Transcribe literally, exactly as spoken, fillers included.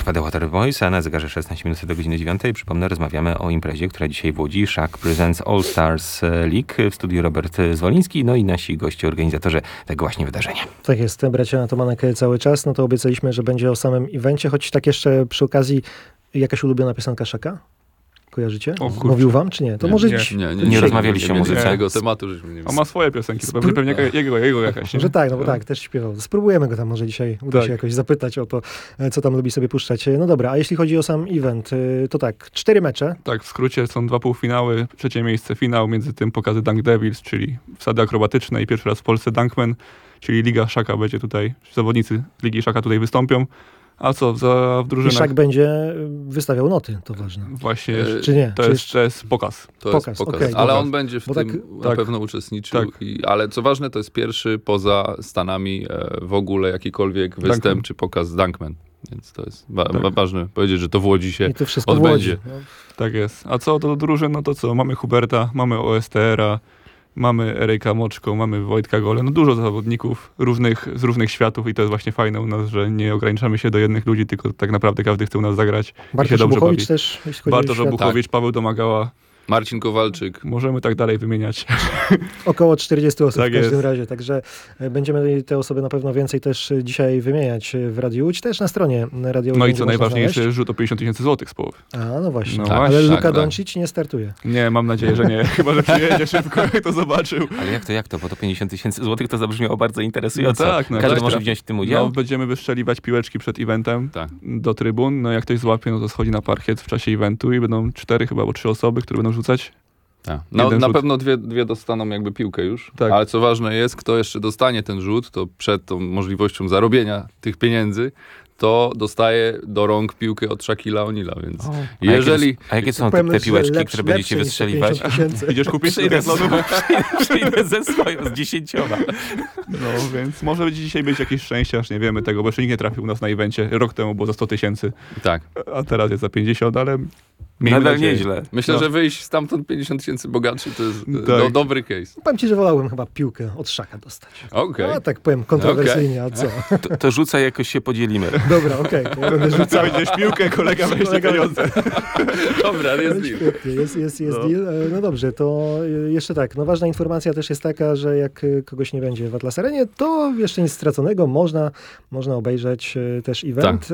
Trwa The Water Boys, a na zegarze szesnaście minut do godziny dziewiątej. Przypomnę, rozmawiamy o imprezie, która dzisiaj w Łodzi. Szak Presents All Stars League. W studiu Robert Zwoliński, no i nasi goście, organizatorzy tego właśnie wydarzenia. Tak jest, bracia Tomanek cały czas. No to obiecaliśmy, że będzie o samym evencie, choć tak jeszcze przy okazji jakaś ulubiona piosenka Szaka? Kojarzycie? O, Mówił wam, czy nie? To nie, może nie, dziś... Nie, nie, nie rozmawialiście o muzyce. Tego tematu żeśmy nie On ma swoje piosenki, to pewnie, pewnie jego, jego jakaś. Nie? Że tak, no bo tak, też śpiewał. Spróbujemy go tam może dzisiaj, uda Tak. się jakoś zapytać o to, co tam lubi sobie puszczać. No dobra, a jeśli chodzi o sam event, to tak, cztery mecze. Tak, w skrócie są dwa półfinały, trzecie miejsce finał, między tym pokazy Dunk Devils, czyli wsady akrobatyczne i pierwszy raz w Polsce Dunkman, czyli Liga Szaka będzie tutaj, zawodnicy Ligi Szaka tutaj wystąpią. A co, za w I drużynach... Szak będzie wystawiał noty, to ważne. Właśnie, E, Czy nie? to Czy jest, to jest pokaz. To Pokaz, jest pokaz. okej, ale dobra. on będzie w Bo tym tak- na tak. pewno uczestniczył. Tak. I, ale co ważne, to jest pierwszy poza Stanami e, w ogóle jakikolwiek występ Dunkman. czy pokaz Dunkman. Więc to jest wa- Tak. wa- ważne powiedzieć, że to w Łodzi się I to wszystko odbędzie. w Łodzi. No. Tak jest. A co do drużyn, no to co? Mamy Huberta, mamy O S T R-a, mamy Erejka Moczko, mamy Wojtka Gole, no dużo zawodników różnych, z różnych światów i to jest właśnie fajne u nas, że nie ograniczamy się do jednych ludzi, tylko tak naprawdę każdy chce u nas zagrać i się Bartosz dobrze Buchowicz bawi. też, jeśli chodzi Bartosz o świat. Obuchowicz, Paweł Domagała, Marcin Kowalczyk. możemy tak dalej wymieniać. Około czterdzieści osób Tak w każdym jest. razie, także e, będziemy te osoby na pewno więcej też e, dzisiaj wymieniać w Radiu Łódź, też na stronie Radio Łódź No i będzie co można najważniejsze, znaleźć. rzut o pięćdziesiąt tysięcy złotych z połowy. A, no właśnie. No Tak, Ale właśnie. Luka tak. Doncic nie startuje. Nie, mam nadzieję, że nie. Chyba, że przyjedzie szybko, jak to zobaczył. Ale jak to, jak to? Bo to pięćdziesiąt tysięcy złotych to zabrzmiało bardzo interesująco. No tak, no Każdy tak, może tak. wziąć w tym udział? No, będziemy wystrzeliwać piłeczki przed eventem Tak. do trybun. No jak ktoś złapie, no to schodzi na parkiet w czasie eventu i będą cztery chyba, albo trzy osoby, które będą rzucać. Tak. No, Jeden na rzut. pewno dwie, dwie dostaną jakby piłkę już, Tak. ale co ważne jest, kto jeszcze dostanie ten rzut, to przed tą możliwością zarobienia tych pieniędzy, to dostaje do rąk piłkę od Shaquilla O'Neala, więc O. A jeżeli... Jakie, a jakie są te, Powiem, te że piłeczki, lepsze- które będziecie lepsze niż te wystrzeliwać? pięćdziesiąt tysięcy. Idziesz kupić Przyjdę, z, lodów? przyjdę ze swoją, z dziesięcioma. No więc może dzisiaj być jakieś szczęście, aż nie wiemy tego, bo jeszcze nikt nie trafił u nas na evencie. Rok temu było za sto tysięcy, Tak. a teraz jest za pięćdziesiąt, ale miejmy Nadal nadzieję. nieźle. Myślę, No. że wyjść stamtąd pięćdziesiąt tysięcy bogatszy to jest Tak. do, dobry case. Powiem ci, że wolałbym chyba piłkę od Szaka dostać. Okej. No tak powiem kontrowersyjnie, a co? To, to rzucaj, jakoś się podzielimy. Dobra, okej, to ja będę rzucał. Co, będziesz piłkę, kolega weźmie Kolega- pieniądze. Dobra, jest No, deal. świetnie, jest, jest, jest No. deal. E, No dobrze, to e, jeszcze tak, no ważna informacja też jest taka, że jak e, kogoś nie będzie w Atlas Arenie, to jeszcze nic straconego, można, można obejrzeć e, też event.